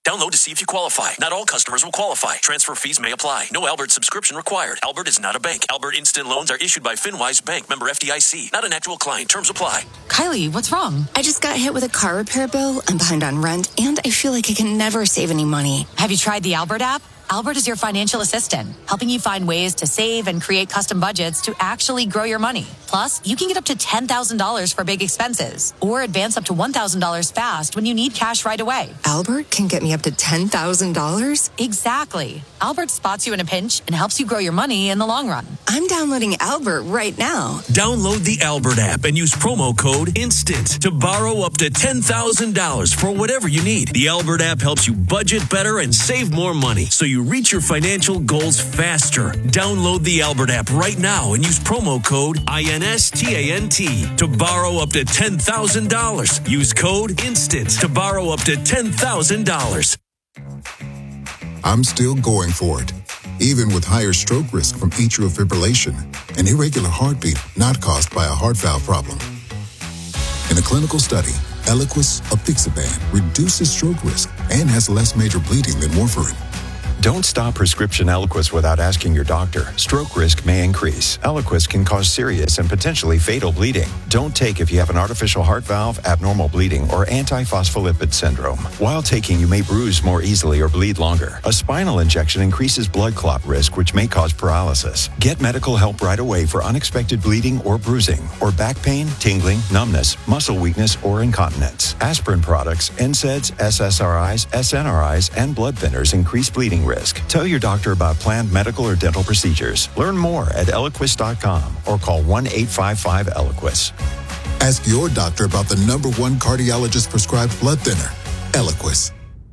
Download to see if you qualify. Not all customers will qualify. Transfer fees may apply. No Albert subscription required. Albert is not a bank. Albert Instant Loans are issued by FinWise Bank, member FDIC. Not an actual client. Terms apply. Kylie, what's wrong? I just got hit with a car repair bill. I'm behind on rent, and I feel like I can never save any money. Have you tried the Albert app? Albert is your financial assistant, helping you find ways to save and create custom budgets to actually grow your money. Plus, you can get up to $10,000 for big expenses or advance up to $1,000 fast when you need cash right away. Albert can get me up to $10,000? Exactly. Albert spots you in a pinch and helps you grow your money in the long run. I'm downloading Albert right now. Download the Albert app and use promo code INSTANT to borrow up to $10,000 for whatever you need. The Albert app helps you budget better and save more money so you reach your financial goals faster. Download the Albert app right now and use promo code INSTANT to borrow up to $10,000. Use code INSTANT to borrow up to $10,000. I'm still going for it, even with higher stroke risk from atrial fibrillation, an irregular heartbeat not caused by a heart valve problem. In a clinical study, Eliquis apixaban reduces stroke risk and has less major bleeding than warfarin. Don't stop prescription Eliquis without asking your doctor. Stroke risk may increase. Eliquis can cause serious and potentially fatal bleeding. Don't take if you have an artificial heart valve, abnormal bleeding, or antiphospholipid syndrome. While taking, you may bruise more easily or bleed longer. A spinal injection increases blood clot risk, which may cause paralysis. Get medical help right away for unexpected bleeding or bruising, or back pain, tingling, numbness, muscle weakness, or incontinence. Aspirin products, NSAIDs, SSRIs, SNRIs, and blood thinners increase bleeding risk. Tell your doctor about planned medical or dental procedures. Learn more at Eliquis.com or call 1-855-ELIQUIS. Ask your doctor about the #1 cardiologist prescribed blood thinner, Eliquis.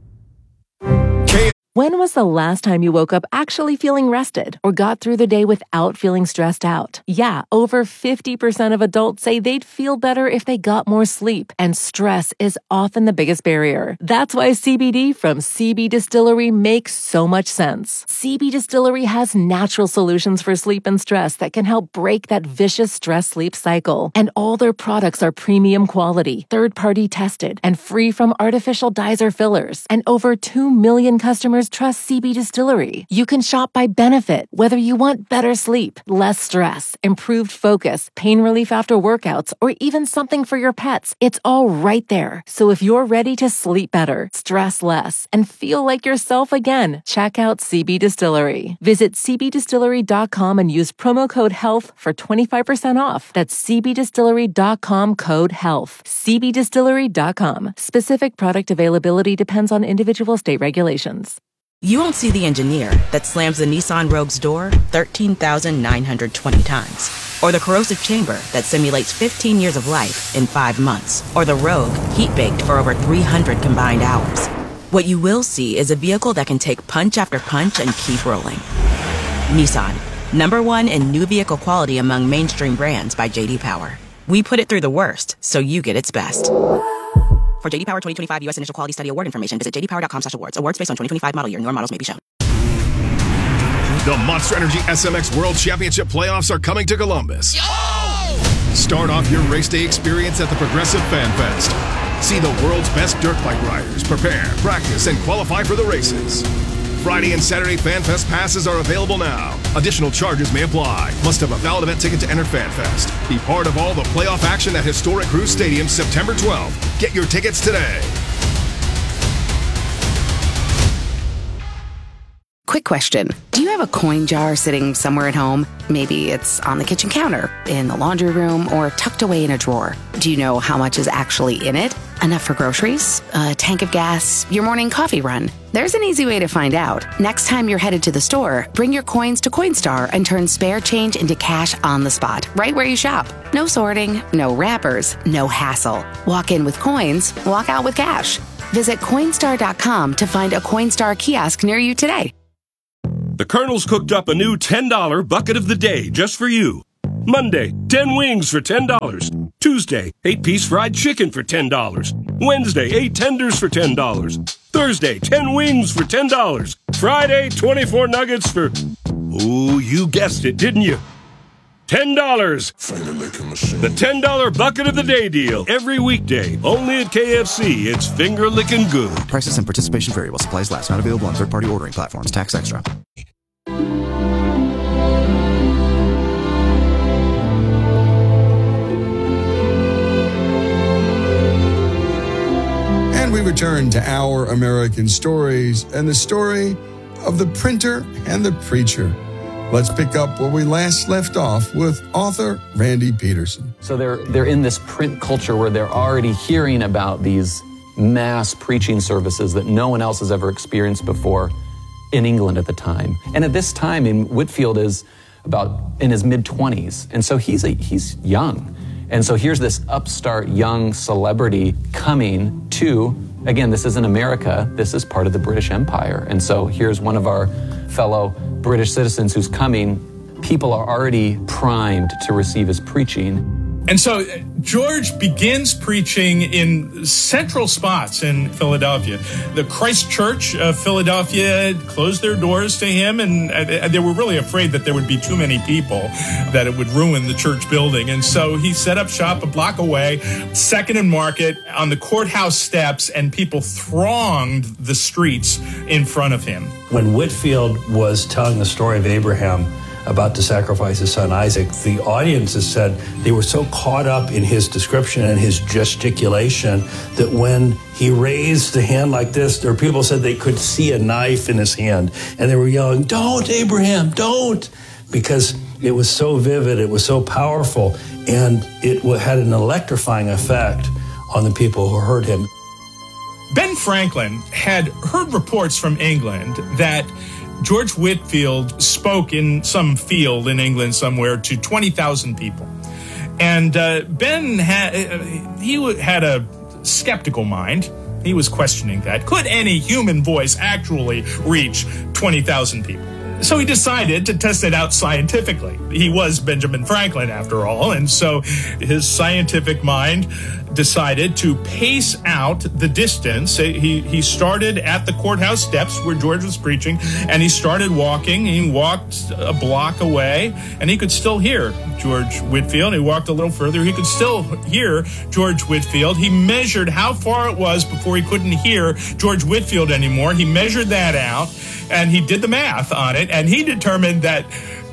When was the last time you woke up actually feeling rested or got through the day without feeling stressed out? Yeah, over 50% of adults say they'd feel better if they got more sleep, and stress is often the biggest barrier. That's why CBD from CB Distillery makes so much sense. CB Distillery has natural solutions for sleep and stress that can help break that vicious stress-sleep cycle. And all their products are premium quality, third-party tested, and free from artificial dyes or fillers. And over 2 million customers trust CB Distillery. You can shop by benefit, whether you want better sleep, less stress, improved focus, pain relief after workouts, or even something for your pets. It's all right there. So if you're ready to sleep better, stress less, and feel like yourself again, check out CB Distillery. Visit cbdistillery.com and use promo code HEALTH for 25% off. That's cbdistillery.com code HEALTH. cbdistillery.com. Specific product availability depends on individual state regulations. You won't see the engineer that slams the Nissan Rogue's door 13,920 times. Or the corrosive chamber that simulates 15 years of life in 5 months. Or the Rogue heat-baked for over 300 combined hours. What you will see is a vehicle that can take punch after punch and keep rolling. Nissan, #1 in new vehicle quality among mainstream brands by J.D. Power. We put it through the worst, so you get its best. For J.D. Power 2025 U.S. Initial Quality Study Award information, visit jdpower.com/awards. Awards based on 2025 model year. Newer models may be shown. The Monster Energy SMX World Championship playoffs are coming to Columbus. Start off your race day experience at the Progressive Fan Fest. See the world's best dirt bike riders prepare, practice, and qualify for the races. Friday and Saturday Fan Fest passes are available now. Additional charges may apply. Must have a valid event ticket to enter Fan Fest. Be part of all the playoff action at historic Cruise Stadium September 12th. Get your tickets today. Quick question. Do you have a coin jar sitting somewhere at home? Maybe it's on the kitchen counter, in the laundry room, or tucked away in a drawer. Do you know how much is actually in it? Enough for groceries, a tank of gas, your morning coffee run? There's an easy way to find out. Next time you're headed to the store, bring your coins to Coinstar and turn spare change into cash on the spot, right where you shop. No sorting, no wrappers, no hassle. Walk in with coins, walk out with cash. Visit Coinstar.com to find a Coinstar kiosk near you today. The Colonel's cooked up a new $10 bucket of the day just for you. Monday, 10 wings for $10. Tuesday, 8-piece fried chicken for $10. Wednesday, 8 tenders for $10. Thursday, 10 wings for $10. Friday, 24 nuggets for... Oh, you guessed it, didn't you? $10. The $10 bucket of the day deal. Every weekday, only at KFC. It's finger licking good. Prices and participation vary while supplies last. Not available on third-party ordering platforms. Tax extra. And we return to Our American Stories and the story of the printer and the preacher. Let's pick up where we last left off with author Randy Peterson. So they're in this print culture where they're already hearing about these mass preaching services that no one else has ever experienced before in England at the time. And at this time, Whitefield is about in his mid-20s, and so he's young. And so here's this upstart young celebrity coming to, again, this isn't America, this is part of the British Empire. And so here's one of our fellow British citizens who's coming. People are already primed to receive his preaching. And so George begins preaching in central spots in Philadelphia. The Christ Church of Philadelphia closed their doors to him, and they were really afraid that there would be too many people, that it would ruin the church building. And so he set up shop a block away, 2nd and Market, on the courthouse steps, and people thronged the streets in front of him. When Whitefield was telling the story of Abraham about to sacrifice his son Isaac, the audiences said they were so caught up in his description and his gesticulation that when he raised the hand like this, there were people who said they could see a knife in his hand, and they were yelling, "Don't, Abraham, don't," because it was so vivid, it was so powerful, and it had an electrifying effect on the people who heard him. Ben Franklin had heard reports from England that George Whitefield spoke in some field in England somewhere to 20,000 people. And Ben had a skeptical mind. He was questioning that. Could any human voice actually reach 20,000 people? So he decided to test it out scientifically. He was Benjamin Franklin, after all, and so his scientific mind decided to pace out the distance. He started at the courthouse steps where George was preaching, and he started walking. He walked a block away, and he could still hear George Whitefield. He walked a little further. He could still hear George Whitefield. He measured how far it was before he couldn't hear George Whitefield anymore. He measured that out, and he did the math on it, and he determined that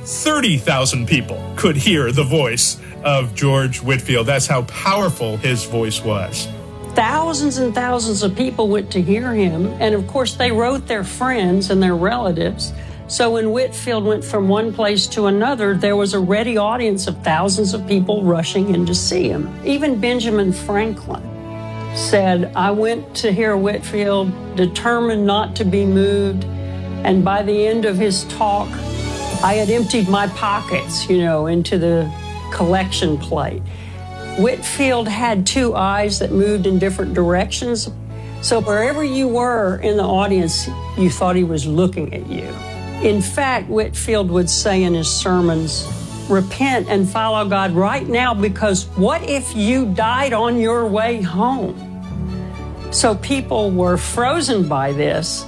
30,000 people could hear the voice of George Whitefield. That's how powerful his voice was. Thousands and thousands of people went to hear him, and of course they wrote their friends and their relatives. So when Whitefield went from one place to another, there was a ready audience of thousands of people rushing in to see him. Even Benjamin Franklin said, "I went to hear Whitefield, determined not to be moved, and by the end of his talk, I had emptied my pockets, into the collection plate." Whitefield had two eyes that moved in different directions. So wherever you were in the audience, you thought he was looking at you. In fact, Whitefield would say in his sermons, "Repent and follow God right now, because what if you died on your way home?" So people were frozen by this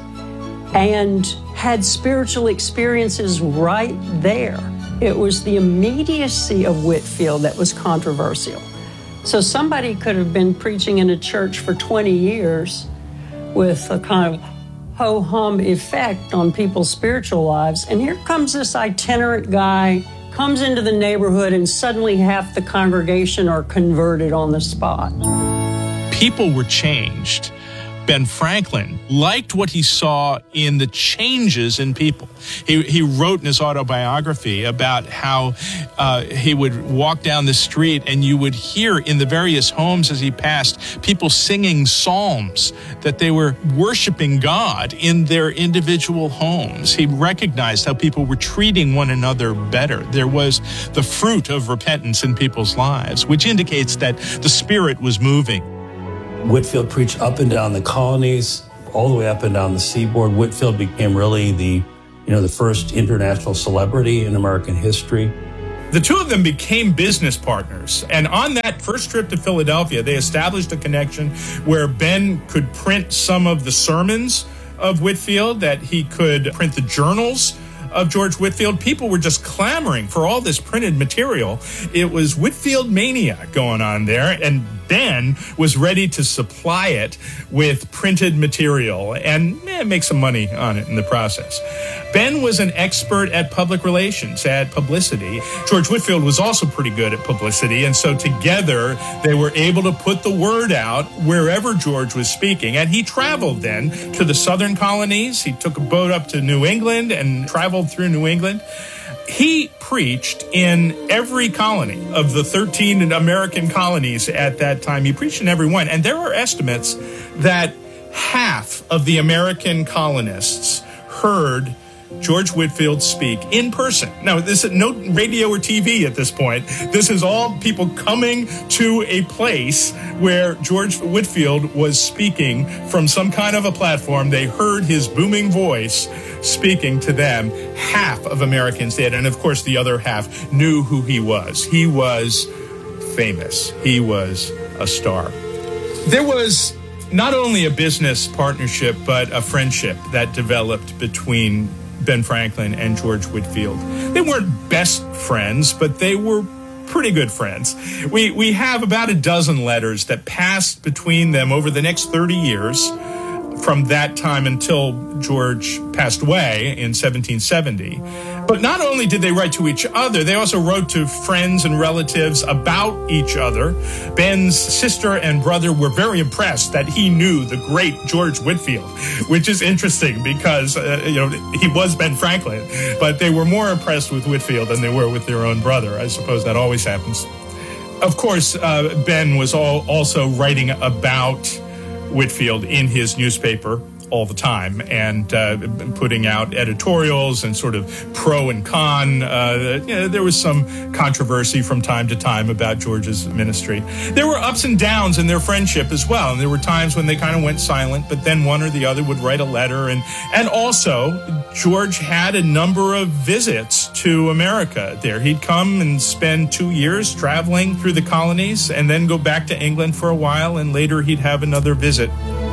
and had spiritual experiences right there. It was the immediacy of Whitefield that was controversial. So somebody could have been preaching in a church for 20 years with a kind of ho-hum effect on people's spiritual lives. And here comes this itinerant guy, comes into the neighborhood, and suddenly half the congregation are converted on the spot. People were changed. Ben Franklin liked what he saw in the changes in people. He wrote in his autobiography about how he would walk down the street and you would hear in the various homes as he passed people singing psalms, that they were worshiping God in their individual homes. He recognized how people were treating one another better. There was the fruit of repentance in people's lives, which indicates that the Spirit was moving. Whitefield preached up and down the colonies, all the way up and down the seaboard. Whitefield became really the first international celebrity in American history. The two of them became business partners. And on that first trip to Philadelphia, they established a connection where Ben could print some of the sermons of Whitefield, that he could print the journals of George Whitefield. People were just clamoring for all this printed material. It was Whitefield mania going on there, and Ben was ready to supply it with printed material and make some money on it in the process. Ben was an expert at public relations, at publicity. George Whitefield was also pretty good at publicity, and so together they were able to put the word out wherever George was speaking. And he traveled then to the southern colonies. He took a boat up to New England and traveled through New England. He preached in every colony of the 13 American colonies at that time. He preached in every one. And there are estimates that half of the American colonists heard George Whitefield speak in person. Now, this is no radio or TV at this point. This is all people coming to a place where George Whitefield was speaking from some kind of a platform. They heard his booming voice speaking to them. Half of Americans did. And of course, the other half knew who he was. He was famous. He was a star. There was not only a business partnership, but a friendship that developed between Ben Franklin and George Whitefield. They weren't best friends, but they were pretty good friends. We have about a dozen letters that passed between them over the next 30 years, from that time until George passed away in 1770. But not only did they write to each other, they also wrote to friends and relatives about each other. Ben's sister and brother were very impressed that he knew the great George Whitefield, which is interesting because, he was Ben Franklin, but they were more impressed with Whitefield than they were with their own brother. I suppose that always happens. Of course, Ben was also writing about Whitefield in his newspaper all the time and putting out editorials and sort of pro and con. There was some controversy from time to time about George's ministry. There were ups and downs in their friendship as well. And there were times when they kind of went silent, but then one or the other would write a letter. And also, George had a number of visits to America there. He'd come and spend 2 years traveling through the colonies and then go back to England for a while, and later he'd have another visit.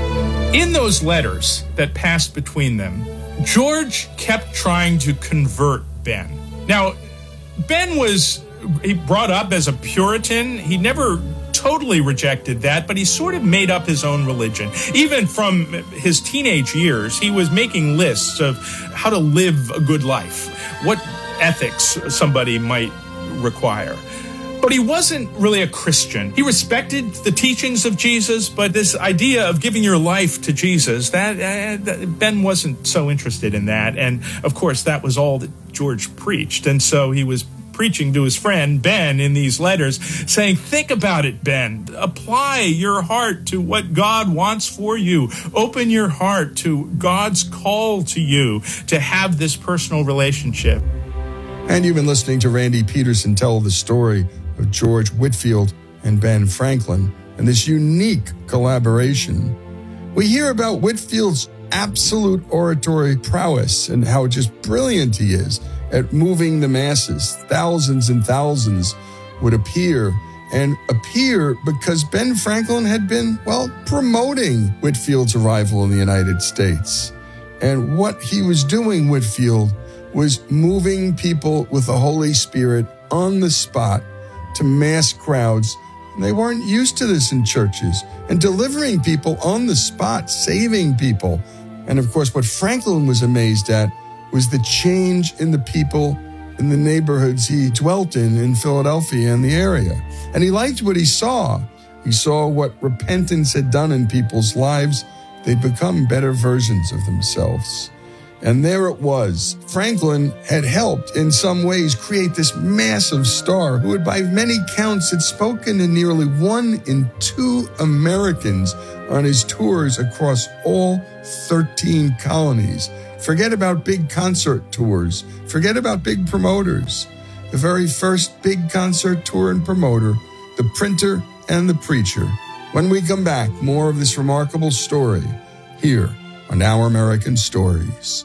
In those letters that passed between them, George kept trying to convert Ben. Now, Ben was brought up as a Puritan. He never totally rejected that, but he sort of made up his own religion. Even from his teenage years, he was making lists of how to live a good life, what ethics somebody might require. But he wasn't really a Christian. He respected the teachings of Jesus, but this idea of giving your life to Jesus, that Ben wasn't so interested in that. And of course, that was all that George preached. And so he was preaching to his friend Ben in these letters, saying, think about it, Ben. Apply your heart to what God wants for you. Open your heart to God's call to you to have this personal relationship. And you've been listening to Randy Peterson tell the story of George Whitefield and Ben Franklin and this unique collaboration. We hear about Whitefield's absolute oratory prowess and how just brilliant he is at moving the masses. Thousands and thousands would appear because Ben Franklin had been, promoting Whitefield's arrival in the United States. And what he was doing, Whitefield, was moving people with the Holy Spirit on the spot to mass crowds. And they weren't used to this in churches. And delivering people on the spot, saving people. And of course, what Franklin was amazed at was the change in the people in the neighborhoods he dwelt in Philadelphia and the area. And he liked what he saw. He saw what repentance had done in people's lives. They'd become better versions of themselves. And there it was. Franklin had helped in some ways create this massive star who had by many counts had spoken to nearly 1 in 2 Americans on his tours across all 13 colonies. Forget about big concert tours. Forget about big promoters. The very first big concert tour and promoter, the printer and the preacher. When we come back, more of this remarkable story here on Our American Stories.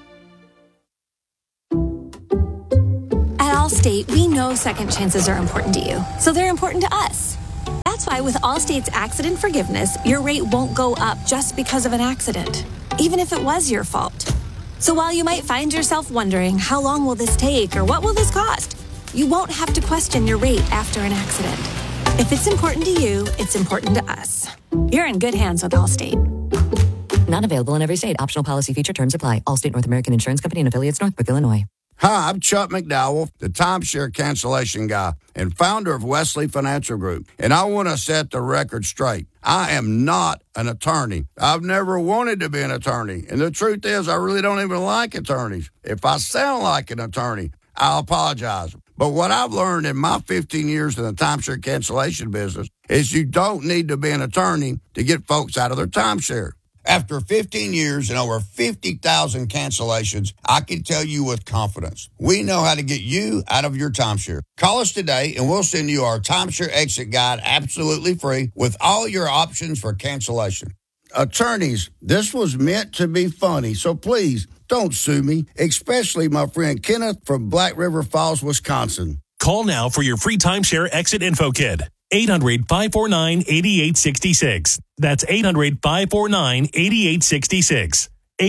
At Allstate, we know second chances are important to you, so they're important to us. That's why with Allstate's accident forgiveness, your rate won't go up just because of an accident, even if it was your fault. So while you might find yourself wondering, how long will this take or what will this cost? You won't have to question your rate after an accident. If it's important to you, it's important to us. You're in good hands with Allstate. Not available in every state. Optional policy feature terms apply. Allstate North American Insurance Company and affiliates, Northbrook, Illinois. Hi, I'm Chuck McDowell, the timeshare cancellation guy and founder of Wesley Financial Group. And I want to set the record straight. I am not an attorney. I've never wanted to be an attorney. And the truth is, I really don't even like attorneys. If I sound like an attorney, I'll apologize. But what I've learned in my 15 years in the timeshare cancellation business is you don't need to be an attorney to get folks out of their timeshare. After 15 years and over 50,000 cancellations, I can tell you with confidence, we know how to get you out of your timeshare. Call us today and we'll send you our timeshare exit guide absolutely free with all your options for cancellation. Attorneys, this was meant to be funny, so please don't sue me, especially my friend Kenneth from Black River Falls, Wisconsin. Call now for your free timeshare exit info kit. 800-549-8866. That's 800-549-8866.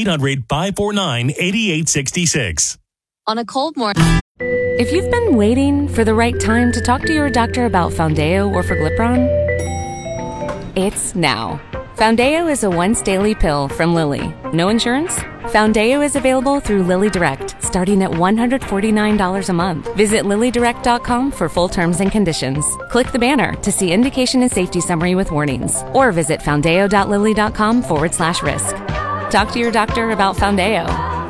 800-549-8866. On a cold morning. If you've been waiting for the right time to talk to your doctor about Foundeo or Forglipron, it's now. Foundeo is a once-daily pill from Lilly. No insurance? Foundeo is available through Lilly Direct, starting at $149 a month. Visit LillyDirect.com for full terms and conditions. Click the banner to see indication and safety summary with warnings, or visit foundeo.lilly.com/risk. Talk to your doctor about Foundeo.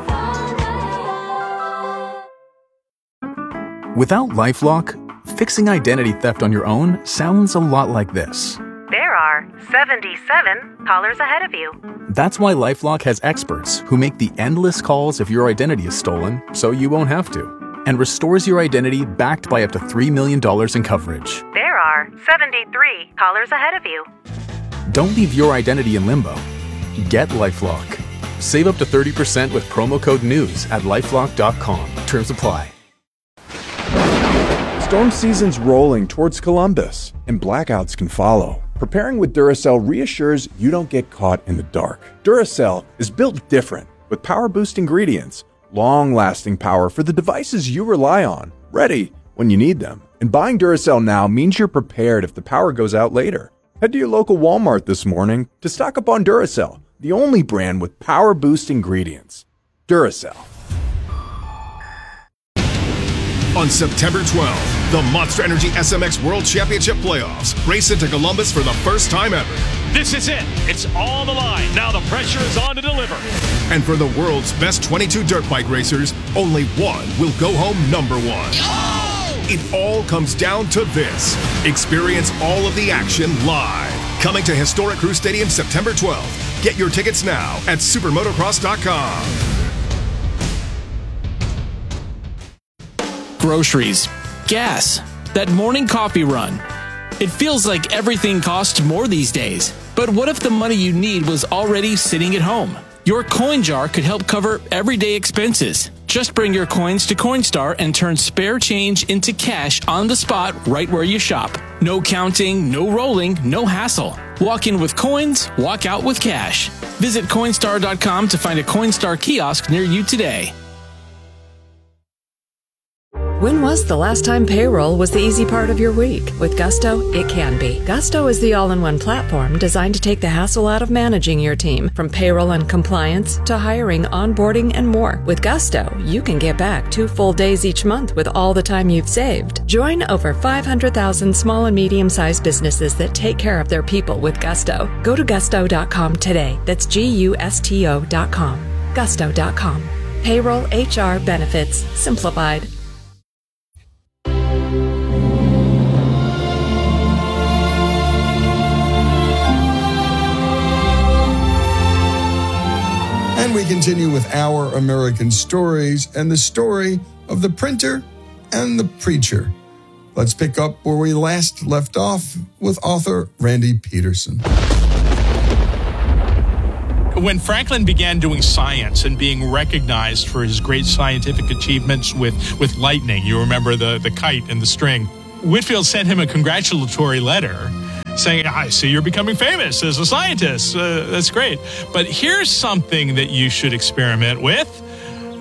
Without LifeLock, fixing identity theft on your own sounds a lot like this. There are 77 callers ahead of you. That's why LifeLock has experts who make the endless calls if your identity is stolen, so you won't have to, and restores your identity backed by up to $3 million in coverage. There are 73 callers ahead of you. Don't leave your identity in limbo. Get LifeLock. Save up to 30% with promo code NEWS at LifeLock.com. Terms apply. Storm season's rolling towards Columbus, and blackouts can follow. Preparing with Duracell reassures you don't get caught in the dark. Duracell is built different, with power-boost ingredients, long-lasting power for the devices you rely on, ready when you need them. And buying Duracell now means you're prepared if the power goes out later. Head to your local Walmart this morning to stock up on Duracell, the only brand with power-boost ingredients. Duracell. On September 12th, the Monster Energy SMX World Championship Playoffs race into Columbus for the first time ever. This is it. It's on the line. Now the pressure is on to deliver. And for the world's best 22 dirt bike racers, only one will go home number one. Oh! It all comes down to this. Experience all of the action live. Coming to Historic Crew Stadium September 12th. Get your tickets now at supermotocross.com. Groceries, gas, that morning coffee run. It feels like everything costs more these days. But what if the money you need was already sitting at home? Your coin jar could help cover everyday expenses. Just bring your coins to Coinstar and turn spare change into cash on the spot right where you shop. No counting, no rolling, no hassle. Walk in with coins, walk out with cash. Visit Coinstar.com to find a Coinstar kiosk near you today. When was the last time payroll was the easy part of your week? With Gusto, it can be. Gusto is the all-in-one platform designed to take the hassle out of managing your team, from payroll and compliance to hiring, onboarding, and more. With Gusto, you can get back 2 full days each month with all the time you've saved. Join over 500,000 small and medium-sized businesses that take care of their people with Gusto. Go to gusto.com today. That's Gusto.com. Gusto.com. Payroll, HR, benefits, simplified. And we continue with Our American Stories and the story of the printer and the preacher. Let's pick up where we last left off with author Randy Peterson. When Franklin began doing science and being recognized for his great scientific achievements with lightning, you remember the kite and the string, Whitfield sent him a congratulatory letter saying, I see you're becoming famous as a scientist. That's great. But here's something that you should experiment with.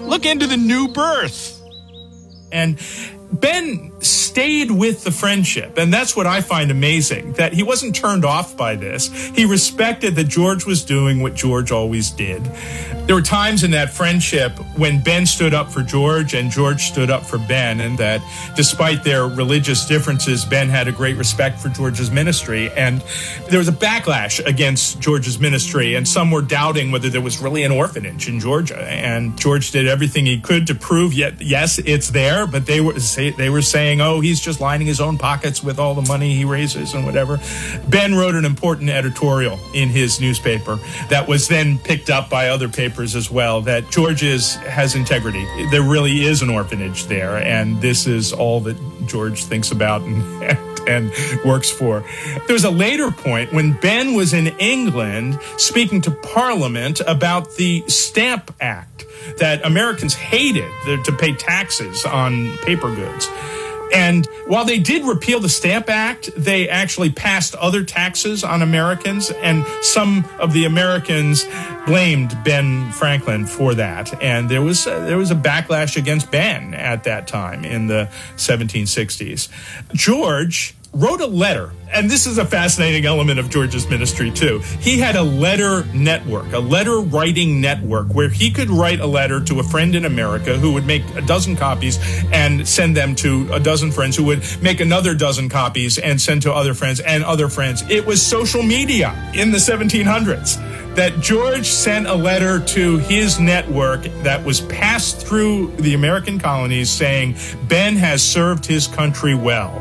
Look into the new birth. And Ben stayed with the friendship, and that's what I find amazing, that he wasn't turned off by this. He respected that George was doing what George always did. There were times in that friendship when Ben stood up for George and George stood up for Ben, and that despite their religious differences, Ben had a great respect for George's ministry. And there was a backlash against George's ministry, and some were doubting whether there was really an orphanage in Georgia. And George did everything he could to prove, yes, it's there, but they were saying, oh, he's just lining his own pockets with all the money he raises and whatever. Ben wrote an important editorial in his newspaper that was then picked up by other papers as well, that George has integrity. There really is an orphanage there, and this is all that George thinks about and works for. There was a later point when Ben was in England speaking to Parliament about the Stamp Act, that Americans hated to pay taxes on paper goods. And while they did repeal the Stamp Act, they actually passed other taxes on Americans, and some of the Americans blamed Ben Franklin for that. And there was a backlash against Ben at that time in the 1760s. George wrote a letter, and this is a fascinating element of George's ministry too. He had a letter network, a letter writing network, where he could write a letter to a friend in America who would make a dozen copies and send them to a dozen friends who would make another dozen copies and send to other friends and other friends. It was social media in the 1700s that George sent a letter to his network that was passed through the American colonies saying, Ben has served his country well.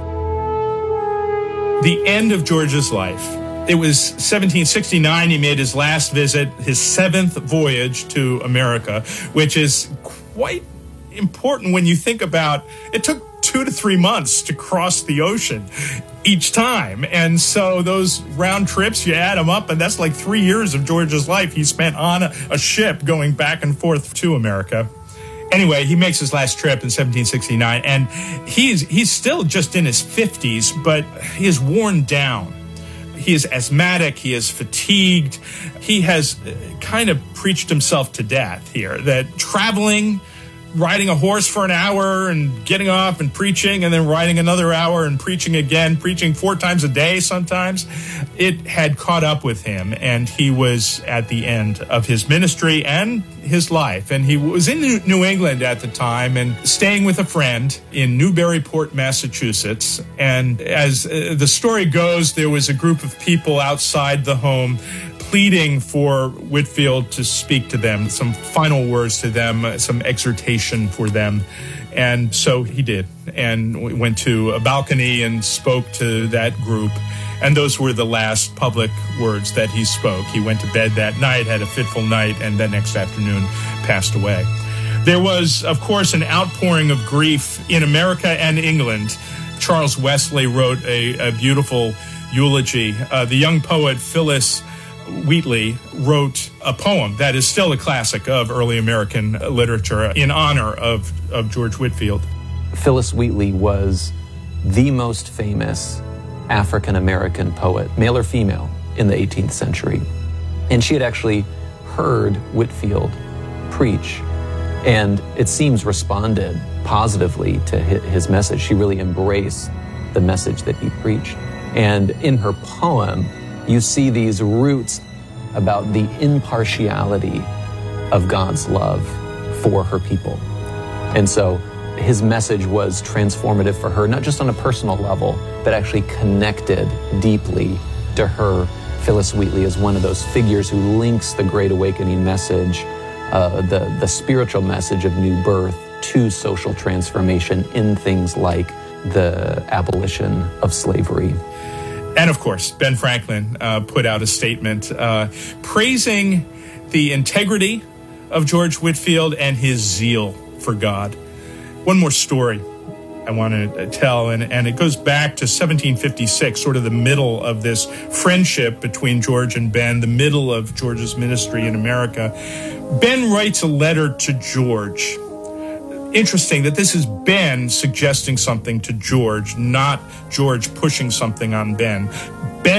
The end of George's life. It was 1769. He made his last visit, his 7th voyage to America, which is quite important when you think about it. Took 2 to 3 months to cross the ocean each time. And so those round trips, you add them up, and that's like 3 years of George's life he spent on a ship going back and forth to America. Anyway, he makes his last trip in 1769, and he's still just in his 50s, but he is worn down. He is asthmatic. He is fatigued. He has kind of preached himself to death here, that traveling, riding a horse for an hour and getting off and preaching, and then riding another hour and preaching again, preaching 4 times a day sometimes, it had caught up with him, and he was at the end of his ministry and his life. And he was in New England at the time and staying with a friend in Newburyport, Massachusetts. And as the story goes, there was a group of people outside the home pleading for Whitefield to speak to them, some final words to them, some exhortation for them. And so he did, and went to a balcony and spoke to that group. And those were the last public words that he spoke. He went to bed that night, had a fitful night, and the next afternoon passed away. There was, of course, an outpouring of grief in America and England. Charles Wesley wrote a beautiful eulogy. The young poet Phyllis Wheatley wrote a poem that is still a classic of early American literature in honor of George Whitefield. Phyllis Wheatley was the most famous African-American poet, male or female, in the 18th century. And she had actually heard Whitefield preach, and it seems responded positively to his message. She really embraced the message that he preached. And in her poem, you see these roots about the impartiality of God's love for her people. And so his message was transformative for her, not just on a personal level, but actually connected deeply to her. Phyllis Wheatley is one of those figures who links the Great Awakening message, the spiritual message of new birth, to social transformation in things like the abolition of slavery. And of course, Ben Franklin put out a statement praising the integrity of George Whitefield and his zeal for God. One more story I want to tell, and it goes back to 1756, sort of the middle of this friendship between George and Ben, the middle of George's ministry in America. Ben writes a letter to George. Interesting that this is Ben suggesting something to George, not George pushing something on Ben.